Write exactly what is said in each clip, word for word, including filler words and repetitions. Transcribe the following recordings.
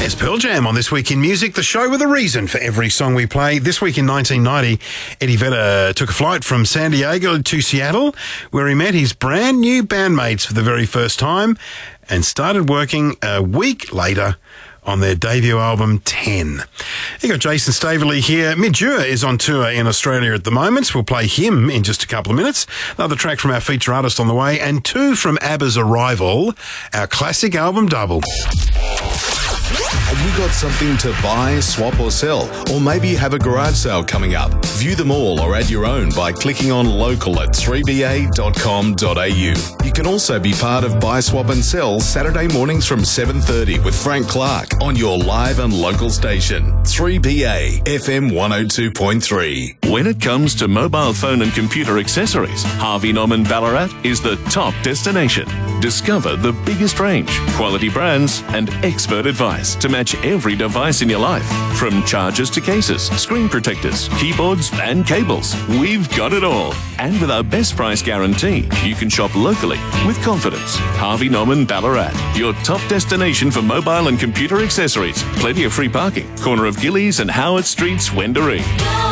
It's Pearl Jam on This Week in Music, the show with a reason for every song we play. This week in nineteen ninety, Eddie Vedder took a flight from San Diego to Seattle, where he met his brand new bandmates for the very first time and started working a week later on their debut album, ten. You got Jason Staveley here. Midura is on tour in Australia at the moment. We'll play him in just a couple of minutes. Another track from our feature artist on the way, and two from ABBA's Arrival, our classic album double. Have you got something to buy, swap or sell? Or maybe you have a garage sale coming up? View them all or add your own by clicking on local at three b a dot com dot a u. You can also be part of Buy, Swap and Sell Saturday mornings from seven thirty with Frank Clark on your live and local station, three B A F M one oh two point three. When it comes to mobile phone and computer accessories, Harvey Norman Ballarat is the top destination. Discover the biggest range, quality brands and expert advice to match every device in your life. From chargers to cases, screen protectors, keyboards and cables, we've got it all. And with our best price guarantee, you can shop locally with confidence. Harvey Norman Ballarat, your top destination for mobile and computer accessories. Plenty of free parking. Corner of Gillies and Howard Streets, Wendouree.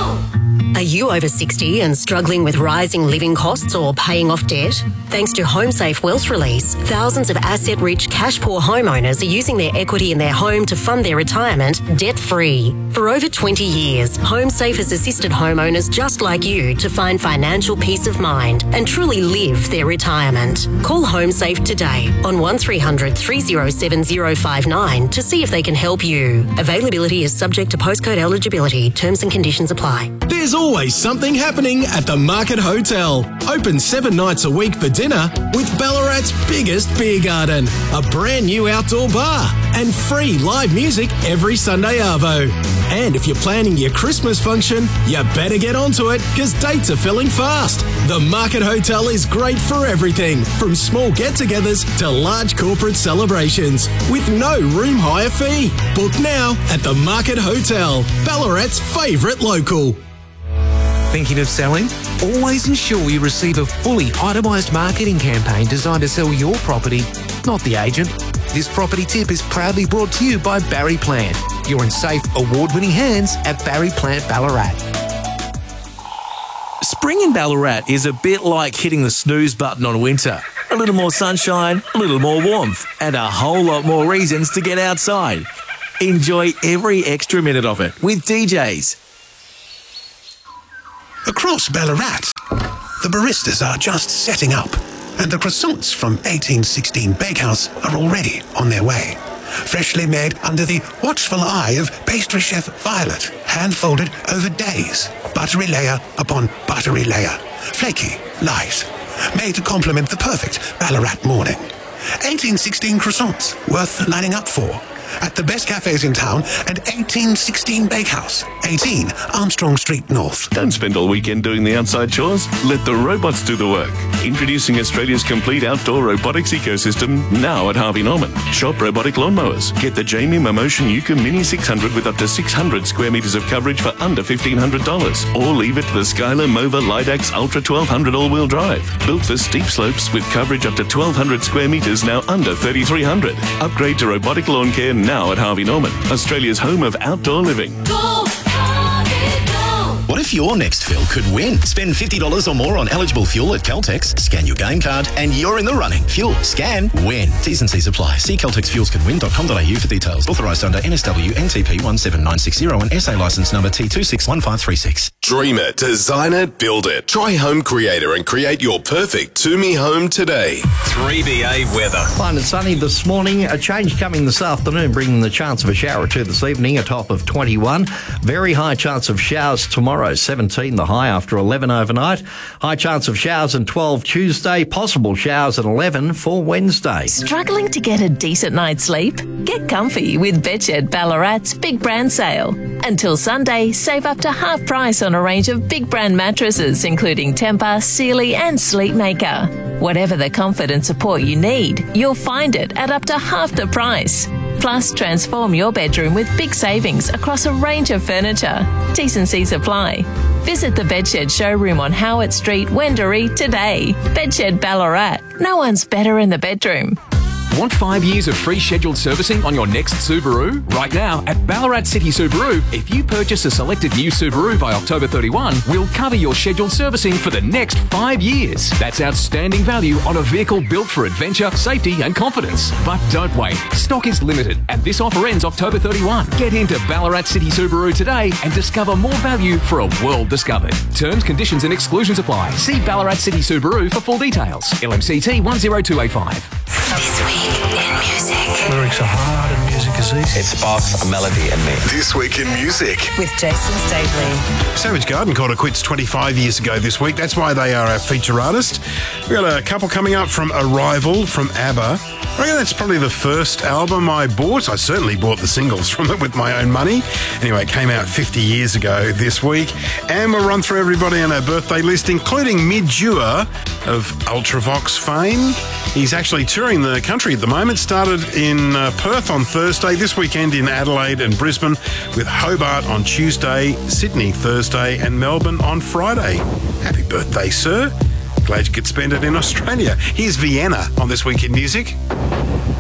Are you over sixty and struggling with rising living costs or paying off debt? Thanks to HomeSafe Wealth Release, thousands of asset-rich, cash-poor homeowners are using their equity in their home to fund their retirement debt-free. For over twenty years, HomeSafe has assisted homeowners just like you to find financial peace of mind and truly live their retirement. Call HomeSafe today on one three hundred three oh seven oh five nine to see if they can help you. Availability is subject to postcode eligibility. Terms and conditions apply. There's always something happening at the Market Hotel. Open seven nights a week for dinner with Ballarat's biggest beer garden, a brand new outdoor bar, and free live music every Sunday arvo. And if you're planning your Christmas function, you better get onto it because dates are filling fast. The Market Hotel is great for everything, from small get-togethers to large corporate celebrations, with no room hire fee. Book now at the Market Hotel, Ballarat's favourite local. Thinking of selling? Always ensure you receive a fully itemised marketing campaign designed to sell your property, not the agent. This property tip is proudly brought to you by Barry Plant. You're in safe, award-winning hands at Barry Plant Ballarat. Spring in Ballarat is a bit like hitting the snooze button on winter. A little more sunshine, a little more warmth, and a whole lot more reasons to get outside. Enjoy every extra minute of it with D Js. Across Ballarat, the baristas are just setting up, and the croissants from eighteen sixteen Bakehouse are already on their way. Freshly made under the watchful eye of pastry chef Violet, hand-folded over days, buttery layer upon buttery layer, flaky, light, made to complement the perfect Ballarat morning. eighteen sixteen croissants, worth lining up for. At the best cafes in town and eighteen sixteen Bakehouse, eighteen Armstrong Street North. Don't spend all weekend doing the outside chores. Let the robots do the work. Introducing Australia's complete outdoor robotics ecosystem now at Harvey Norman. Shop robotic lawnmowers. Get the Jamie Momotion Yuka Mini six hundred with up to six hundred square metres of coverage for under fifteen hundred dollars. Or leave it to the Skylar Mova Lidax Ultra twelve hundred all-wheel drive. Built for steep slopes with coverage up to twelve hundred square metres, now under thirty-three hundred. Upgrade to robotic lawn care now at Harvey Norman, Australia's home of outdoor living. Go, Harvey, go. What if your next fill could win? Spend fifty dollars or more on eligible fuel at Caltex, scan your game card, and you're in the running. Fuel, scan, win. T's and C's apply. See caltex fuels can win dot com dot a u for details. Authorised under N S W N T P one seven nine six zero and S A licence number T two six one five three six. Dream it, design it, build it. Try Home Creator and create your perfect To-Me home today. three B A weather. Fine and sunny this morning. A change coming this afternoon, bringing the chance of a shower or two this evening, a top of twenty-one. Very high chance of showers tomorrow, seventeen the high after eleven overnight. High chance of showers and twelve Tuesday. Possible showers at eleven for Wednesday. Struggling to get a decent night's sleep? Get comfy with Bedshed Ballarat's big brand sale. Until Sunday, save up to half price on a range of big brand mattresses, including Tempur, Sealy and Sleepmaker. Whatever the comfort and support you need, you'll find it at up to half the price. Plus, transform your bedroom with big savings across a range of furniture. T's and C's apply. Visit the Bedshed showroom on Howard Street, Wendouree today. Bedshed Ballarat. No one's better in the bedroom. Want five years of free scheduled servicing on your next Subaru? Right now, at Ballarat City Subaru, if you purchase a selected new Subaru by October thirty-first, we'll cover your scheduled servicing for the next five years. That's outstanding value on a vehicle built for adventure, safety and confidence. But don't wait. Stock is limited and this offer ends October thirty-first. Get into Ballarat City Subaru today and discover more value for a world discovered. Terms, conditions and exclusions apply. See Ballarat City Subaru for full details. L M C T one zero two eight five. This week in music. Lyrics are hard and music is easy. It sparks a melody in me. This week in music. With Jason Staveley. Savage Garden called it quits twenty-five years ago this week. That's why they are our feature artist. We've got a couple coming up from Arrival from ABBA. I reckon that's probably the first album I bought. I certainly bought the singles from it with my own money. Anyway, it came out fifty years ago this week. And we'll run through everybody on our birthday list, including Midgeur of Ultravox fame. He's actually touring the country at the moment. Started in uh, Perth on Thursday, this weekend in Adelaide and Brisbane, with Hobart on Tuesday, Sydney Thursday, and Melbourne on Friday. Happy birthday, sir. Glad you could spend it in Australia. Here's Vienna on This Week in Music.